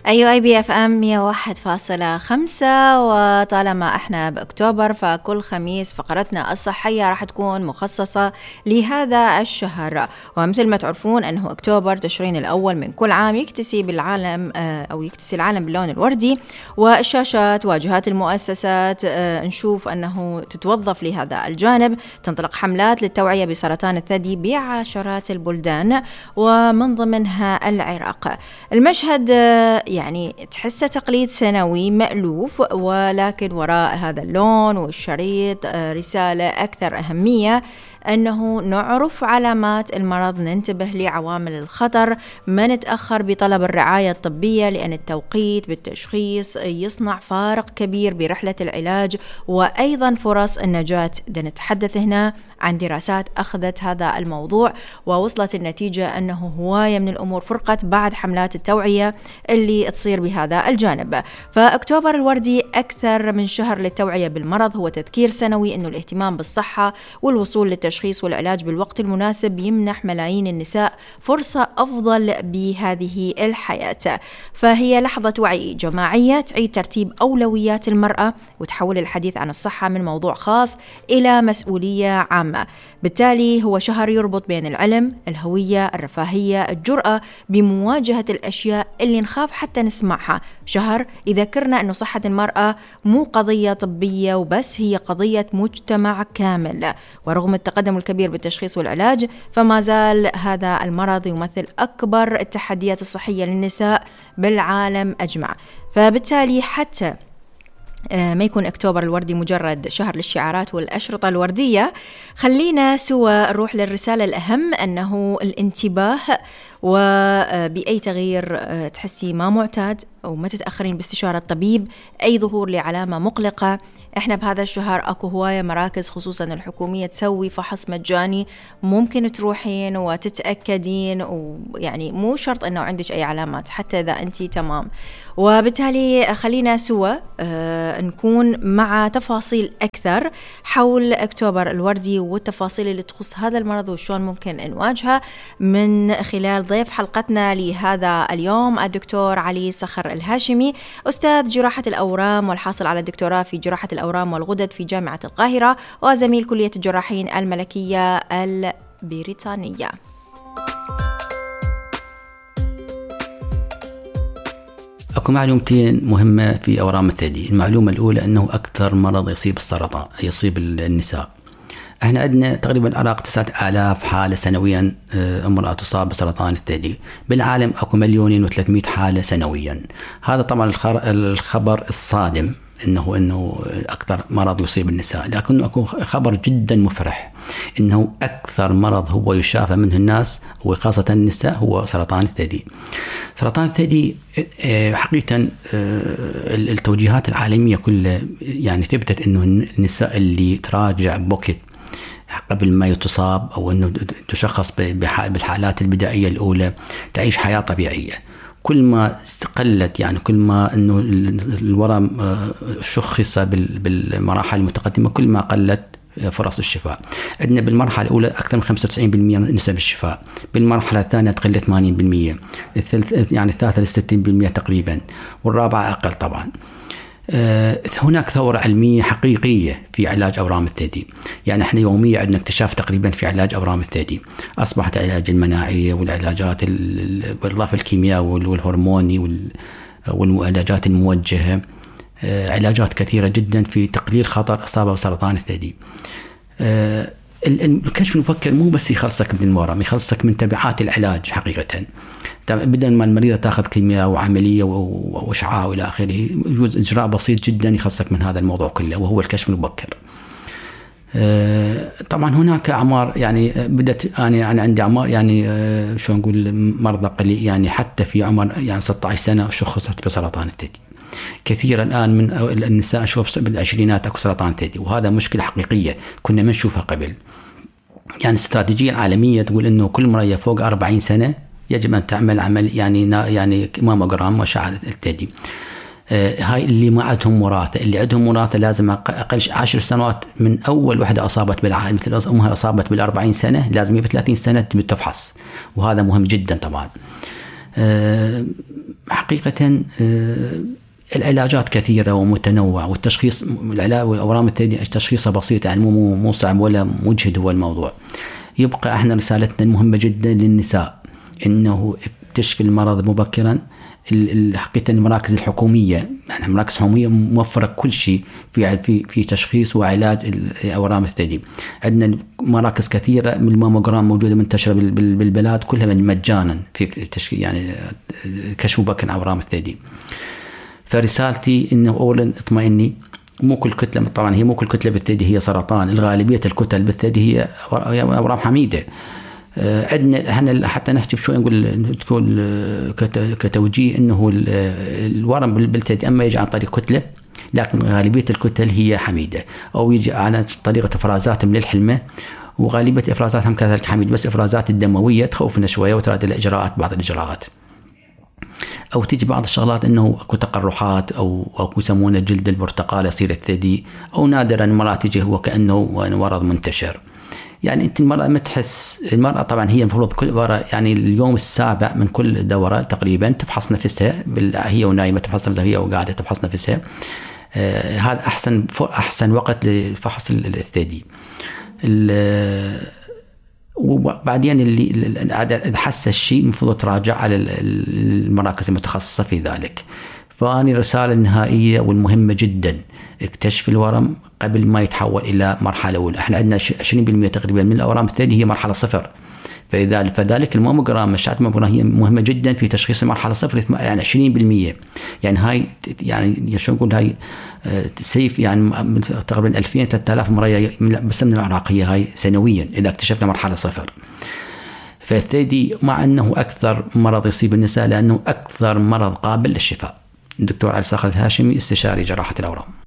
أيوة أي بي اف ام 101.5. وطالما احنا بأكتوبر فكل خميس فقرتنا الصحية راح تكون مخصصة لهذا الشهر. ومثل ما تعرفون أنه أكتوبر تشرين الأول من كل عام يكتسي بالعالم أو يكتسي العالم باللون الوردي، والشاشات واجهات المؤسسات نشوف أنه تتوظف لهذا الجانب. تنطلق حملات للتوعية بسرطان الثدي بعشرات البلدان ومن ضمنها العراق. المشهد يعني تحسه تقليد سنوي مألوف، ولكن وراء هذا اللون والشريط رسالة أكثر أهمية، أنه نعرف علامات المرض، ننتبه لعوامل الخطر، ما نتأخر بطلب الرعاية الطبية، لأن التوقيت بالتشخيص يصنع فارق كبير برحلة العلاج وأيضا فرص النجاة. نتحدث هنا عن دراسات أخذت هذا الموضوع ووصلت النتيجة أنه هواية من الأمور فرقت بعد حملات التوعية اللي تصير بهذا الجانب. فأكتوبر الوردي أكثر من شهر للتوعية بالمرض، هو تذكير سنوي أنه الاهتمام بالصحة والوصول للتشخيص والعلاج بالوقت المناسب يمنح ملايين النساء فرصة أفضل بهذه الحياة. فهي لحظة وعي جماعية تعيد ترتيب أولويات المرأة وتحول الحديث عن الصحة من موضوع خاص إلى مسؤولية عامة. بالتالي هو شهر يربط بين العلم، الهوية، الرفاهية، الجرأة بمواجهة الأشياء اللي نخاف حتى نسمعها. شهر يذكرنا أنه صحة المرأة مو قضية طبية وبس، هي قضية مجتمع كامل. ورغم التقدم الكبير بالتشخيص والعلاج فما زال هذا المرض يمثل أكبر التحديات الصحية للنساء بالعالم أجمع. فبالتالي حتى ما يكون أكتوبر الوردي مجرد شهر للشعارات والأشرطة الوردية، خلينا سوا نروح للرسالة الأهم، أنه الانتباه وبأي تغيير تحسي ما معتاد أو ما تتأخرين باستشارة طبيب، أي ظهور لعلامة مقلقة. احنا بهذا الشهر اكو هواية مراكز خصوصا الحكومية تسوي فحص مجاني، ممكن تروحين وتتأكدين، ويعني مو شرط انه عندك اي علامات حتى اذا انتي تمام. وبالتالي خلينا سوا نكون مع تفاصيل اكثر حول أكتوبر الوردي والتفاصيل اللي تخص هذا المرض وشون ممكن نواجهها من خلال ضيف حلقتنا لهذا اليوم الدكتور علي صخر الهاشمي، أستاذ جراحة الأورام والحاصل على الدكتوراه في جراحة الأورام والغدد في جامعة القاهرة وزميل كلية الجراحين الملكية البريطانية. أكو معلومتين مهمة في أورام الثدي. المعلومة الأولى أنه أكثر مرض يصيب السرطان يصيب النساء. احنا عندنا تقريبا العراق 9000 حالة سنويا امرأة تصاب بسرطان الثدي. بالعالم أكو 1,300,000 حالة سنويا. هذا طبعا الخبر الصادم انه اكثر مرض يصيب النساء، لكن اكو خبر جدا مفرح انه اكثر مرض هو يشافى منه الناس وخاصة النساء هو سرطان الثدي. سرطان الثدي حقيقة التوجيهات العالمية كلها يعني ثبتت انه النساء اللي تراجع بوقت قبل ما تصاب او انه تشخص بالحالات البدائية الاولى تعيش حياة طبيعية. كل ما قلت يعني كل ما انه الورم شخص بالمراحل المتقدمة كل ما قلت فرص الشفاء. عندنا بالمرحلة الأولى أكثر من 95% نسب الشفاء، بالمرحلة الثانية تقل 80%، الثالثة 60% تقريبا، والرابعة أقل طبعا. هناك ثورة علمية حقيقية في علاج أورام الثدي. يعني احنا يوميا عندنا اكتشاف تقريبا في علاج أورام الثدي. أصبحت العلاج المناعية والعلاجات بالإضافة الكيمياء والهرموني والعلاجات الموجهة، علاجات كثيرة جدا في تقليل خطر إصابة بسرطان الثدي. الكشف المبكر مو بس يخلصك من الورم، يخلصك من تبعات العلاج حقيقة. بدل ما المريضة تأخذ كيمياء وعملية وإشعاع وإلى آخره، يجوز إجراء بسيط جدا يخلصك من هذا الموضوع كله وهو الكشف المبكر. طبعا هناك أعمار يعني بدت أنا عندي أعمار يعني شو نقول مرضى قليل يعني حتى في عمر يعني 16 سنة شخصت بسرطان الثدي. كثيرا الآن من النساء شوف بالعشرينات أكو سرطان ثدي، وهذا مشكلة حقيقية كنا ما نشوفها قبل. يعني الاستراتيجية العالمية تقول إنه كل مرأة فوق 40 سنة يجب أن تعمل عمل يعني ماموغرام وأشعة الثدي. هاي اللي ما عندهم وراثة، اللي عندهم وراثة لازم أقل 10 سنوات من أول وحدة أصابت بالعائلة، مثل أمها أصابت بال40 سنة لازم ب30 سنة تفحص، وهذا مهم جدا طبعا. حقيقة العلاجات كثيرة ومتنوعة، والتشخيص العلاج والأورام الثدي تشخيصها بسيط، يعني مو صعب ولا مجهد هو الموضوع. يبقى احنا رسالتنا المهمة جدا للنساء انه اكتشف المرض مبكرا. حقيقة المراكز الحكومية، يعني المراكز الحكومية موفرة كل شيء في تشخيص وعلاج الأورام الثدي. عندنا مراكز كثيرة من الماموجرام موجودة منتشرة بالبلاد كلها مجانا في يعني كشف مبكر أورام الثدي. فرسالتي انه اولا اطمئني، مو كل كتلة، طبعا هي مو كل كتلة بالثدي هي سرطان، الغالبية الكتل بالثدي هي أورام حميدة. عندنا احنا حتى نحكي شوي نقول كتوجيه انه الورم بالثدي اما يجي عن طريق كتلة، لكن غالبية الكتل هي حميدة، او يجي على طريقة افرازاتهم للحلمة، وغالبية افرازاتهم كذلك حميدة، بس افرازات الدموية تخوفنا شوية وتراد الاجراءات، بعض الاجراءات، او تيجي بعض الشغلات انه اكو تقرحات او يسمونه جلد البرتقال يصير الثدي، او نادرا مرات تيجي هو كانه مرض منتشر. يعني انت المرأة ما تحس، المرأة طبعا هي المفروض كل مرة يعني اليوم السابع من كل دورة تقريبا تفحص نفسها، هي ونايمة تفحص نفسها، هي وقاعدة تفحص نفسها. هذا احسن وقت لفحص الثدي. وبعدين اللي حس الشيء المفروض تراجع على المراكز المتخصصة في ذلك. فأني رسالة النهائية والمهمة جدا، اكتشف الورم قبل ما يتحول إلى مرحلة أولى. احنا عندنا 20% تقريبا من الأورام الثدي هي مرحلة 0، فذلك الماموجرام، مشاهد الماموجرام هي مهمة جدا في تشخيص المرحلة 0، يعني 20%. يعني هاي يعني شو نقول، هاي سيف، يعني تقريبا 2000-3000 مرة بس من العراقية هاي سنويا إذا اكتشفنا مرحلة 0. فالثدي مع أنه أكثر مرض يصيب النساء لأنه أكثر مرض قابل للشفاء. الدكتور علي صقر الهاشمي، استشاري جراحة الأورام.